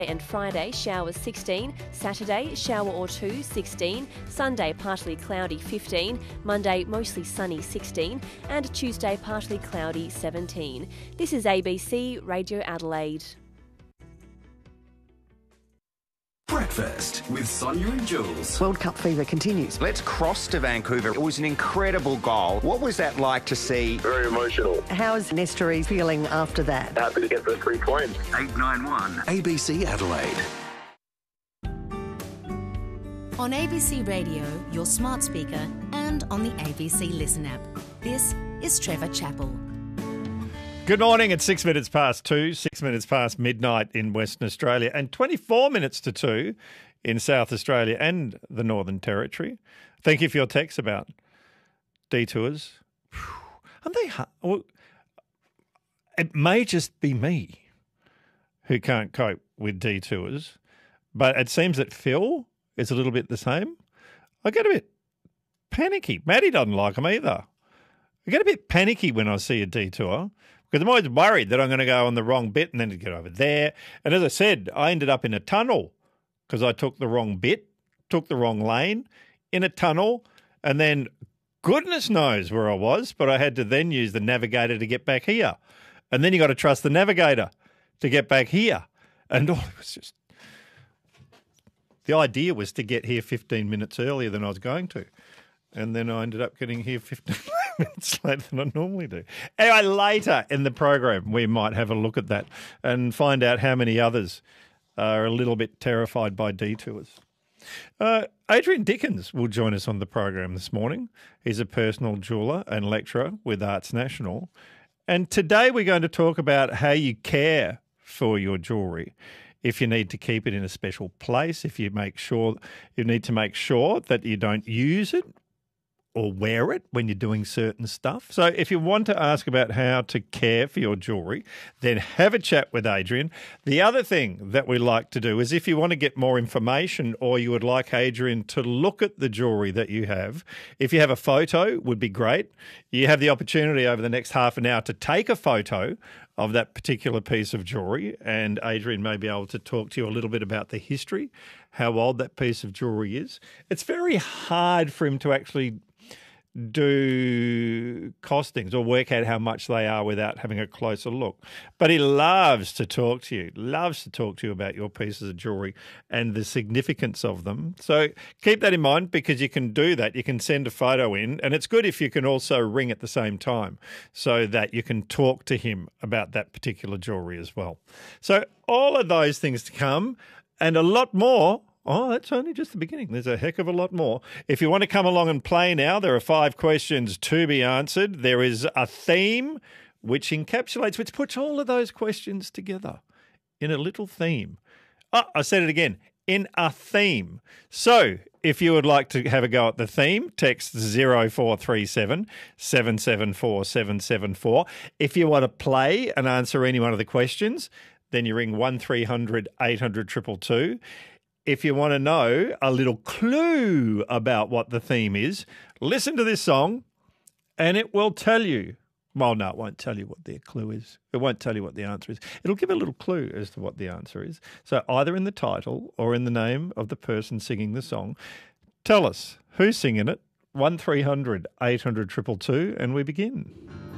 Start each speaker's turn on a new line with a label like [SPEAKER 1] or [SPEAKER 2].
[SPEAKER 1] and Friday, showers 16. Saturday, shower or two, 16. Sunday, partly cloudy, 15. Monday, mostly sunny, 16. And Tuesday, partly cloudy, 17. This is ABC Radio Adelaide.
[SPEAKER 2] Breakfast with Sonia and Jules.
[SPEAKER 3] World Cup fever continues.
[SPEAKER 4] Let's cross to Vancouver. It was an incredible goal. What was that like to see?
[SPEAKER 5] Very emotional.
[SPEAKER 3] How is Nestory feeling after that?
[SPEAKER 5] Happy to get the 3 points.
[SPEAKER 2] 891 ABC Adelaide.
[SPEAKER 6] On ABC Radio, your smart speaker, and on the ABC Listen app. This is Trevor Chappell.
[SPEAKER 7] Good morning. It's 6 minutes past 2, 6 minutes past midnight in Western Australia, and 24 minutes to 2 in South Australia and the Northern Territory. Thank you for your texts about detours. Aren't they hard? Well, it may just be me who can't cope with detours, but it seems that Phil is a little bit the same. I get a bit panicky. Maddie doesn't like them either. I get a bit panicky when I see a detour, because I'm always worried that I'm going to go on the wrong bit and then get over there. And as I said, I ended up in a tunnel because I took the wrong bit, took the wrong lane in a tunnel, and then goodness knows where I was, but I had to then use the navigator to get back here. And then you got to trust the navigator to get back here. And it was just... The idea was to get here 15 minutes earlier than I was going to. And then I ended up getting here 15 minutes later than I normally do. Anyway, later in the program, we might have a look at that and find out how many others are a little bit terrified by detours. Adrian Dickens will join us on the program this morning. He's a personal jeweller and lecturer with Arts National. And today we're going to talk about how you care for your jewellery. If you need to keep it in a special place, if you need to make sure that you don't use it or wear it when you're doing certain stuff. So if you want to ask about how to care for your jewellery, then have a chat with Adrian. The other thing that we like to do is if you want to get more information or you would like Adrian to look at the jewellery that you have, if you have a photo, would be great. You have the opportunity over the next half an hour to take a photo of that particular piece of jewellery, and Adrian may be able to talk to you a little bit about the history, how old that piece of jewellery is. It's very hard for him to actually do costings or work out how much they are without having a closer look. But he loves to talk to you, about your pieces of jewellery and the significance of them. So keep that in mind, because you can do that. You can send a photo in, and it's good if you can also ring at the same time so that you can talk to him about that particular jewellery as well. So all of those things to come and a lot more. Oh, that's only just the beginning. There's a heck of a lot more. If you want to come along and play now, there are 5 questions to be answered. There is a theme which puts all of those questions together in a little theme. Oh, I said it again, in a theme. So if you would like to have a go at the theme, text 0437 774 774. If you want to play and answer any one of the questions, then you ring 1300 800 222. If you want to know a little clue about what the theme is, listen to this song and it will tell you. Well, no, it won't tell you what the clue is. It won't tell you what the answer is. It'll give a little clue as to what the answer is. So either in the title or in the name of the person singing the song, tell us who's singing it, 1300 800 222, and we begin.